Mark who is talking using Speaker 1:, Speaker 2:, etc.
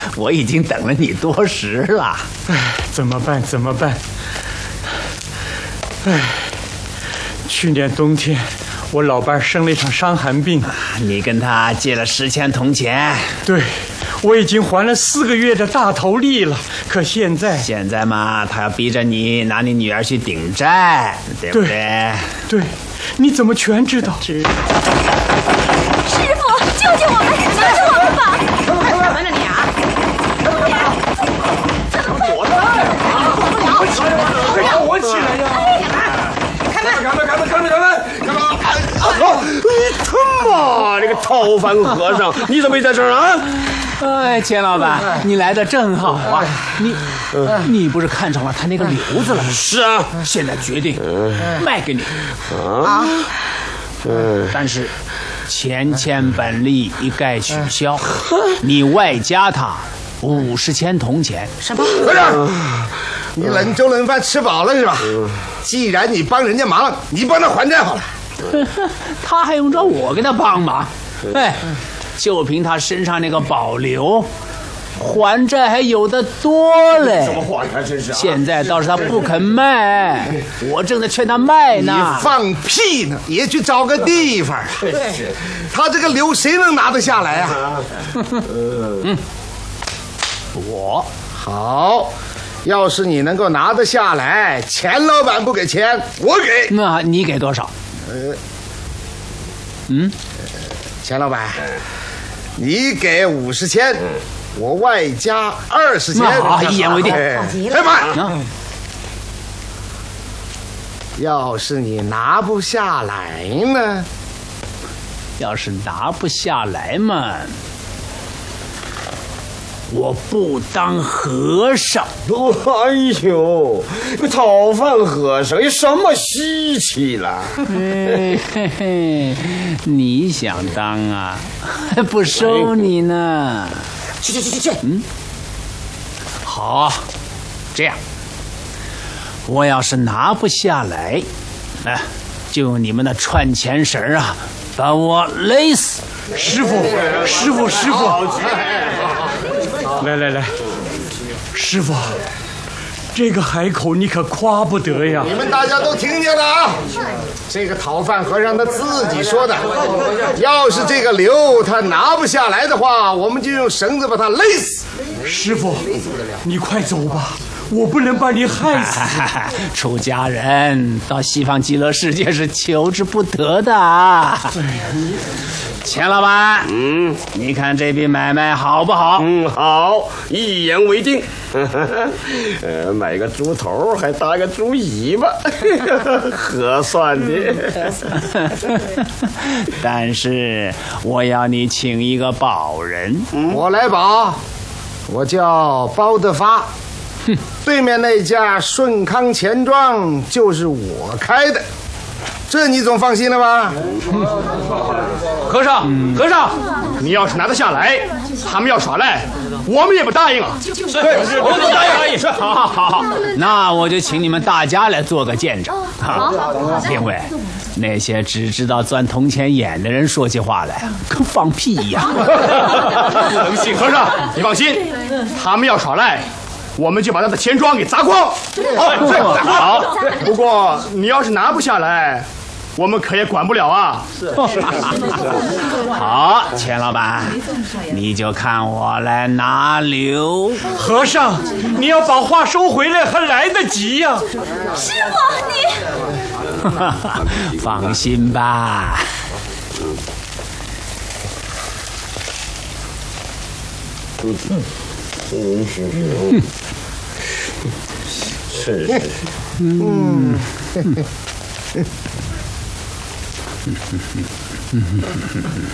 Speaker 1: 我已经等了你多时了。
Speaker 2: 哎，怎么办？怎么办？哎，去年冬天我老伴生了一场伤寒病，
Speaker 1: 你跟他借了10千铜钱。
Speaker 2: 对，我已经还了4个月的大头利了。可现在
Speaker 1: 嘛，他要逼着你拿你女儿去顶债，对不对？
Speaker 2: 对，你怎么全知道？
Speaker 3: 师傅，救救我们！救救我们吧！
Speaker 4: 干什么呢你啊？
Speaker 5: 躲着！我起来呀！开门！他妈，这个逃犯和尚，你怎么也在这儿啊？
Speaker 1: 哎，钱老板，你来的正好啊！你不是看上了他那个瘤子了吗？
Speaker 5: 是啊，
Speaker 1: 现在决定卖给你
Speaker 5: 啊。
Speaker 1: 但是钱本利一概取消，你外加他50千铜钱。
Speaker 4: 什么？
Speaker 6: 和尚，你冷粥冷饭吃饱了是吧？既然你帮人家忙，你帮他还债好了。
Speaker 1: 他还用着我给他帮忙？哎，就凭他身上那个保瘤，还债还有的多嘞。
Speaker 5: 什么话呀，真是！
Speaker 1: 现在倒是他不肯卖，我正在劝他卖呢。
Speaker 6: 你放屁呢！也去找个地方。他这个瘤谁能拿得下来啊？
Speaker 1: 我
Speaker 6: 好，要是你能够拿得下来，钱老板不给钱，我给。
Speaker 1: 那你给多少？
Speaker 6: 钱老板，你给50千，我外加20千。
Speaker 1: 好，一言为定。
Speaker 6: 哎妈！要是你拿不下来呢？
Speaker 1: 要是拿不下来嘛，我不当和尚。
Speaker 5: 哎呦，个讨饭和尚有什么稀奇了？
Speaker 1: 嘿嘿，你想当啊？还不收你呢。
Speaker 4: 去！
Speaker 1: 好，这样，我要是拿不下来，就用你们的串钱绳啊，把我勒死。
Speaker 2: 师傅，来，师傅，这个海口你可夸不得呀！
Speaker 6: 你们大家都听见了啊！这个讨饭和尚他自己说的，要是这个瘤他拿不下来的话，我们就用绳子把他勒死。
Speaker 2: 师傅，你快走吧，我不能把你害死。
Speaker 1: 出家人到西方极乐世界是求之不得的。钱老板，你看这笔买卖好不好？
Speaker 5: 好，一言为定。买个猪头还搭个猪尾巴，合算的。
Speaker 1: 但是我要你请一个保人。
Speaker 6: 我来保，我叫包德发。对面那家顺康钱庄就是我开的，这你总放心了吧？
Speaker 5: 和尚，你要是拿得下来，他们要耍赖，我们也不答应啊。对，我们不答应。是，好，
Speaker 1: 那我就请你们大家来做个见证。好，另外，那些只知道钻铜钱眼的人说起话来跟放屁一样。
Speaker 5: 和尚，你放心，他们要耍赖，我们就把他的钱庄给砸光。好，不过你要是拿不下来，我们可也管不了啊。
Speaker 1: 好，钱老板，你就看我来拿瘤。
Speaker 2: 和尚，你要把话收回来还来得及呀！
Speaker 3: 师傅，你
Speaker 1: 放心吧。
Speaker 5: 是。